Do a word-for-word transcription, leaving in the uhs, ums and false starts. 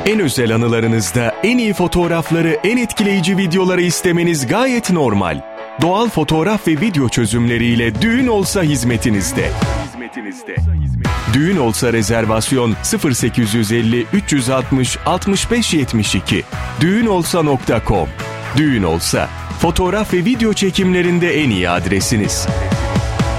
En özel anılarınızda en iyi fotoğrafları, en etkileyici videoları istemeniz gayet normal. Doğal fotoğraf ve video çözümleriyle Düğün Olsa hizmetinizde. Düğün Olsa rezervasyon sıfır sekiz yüz elli üç altmış altmış beş yetmiş iki düğünolsa nokta com. Düğün Olsa, fotoğraf ve video çekimlerinde en iyi adresiniz.